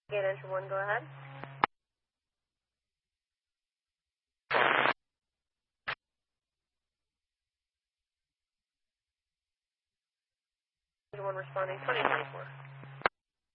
Gate entry 1, go ahead. Entry 1 responding 2024.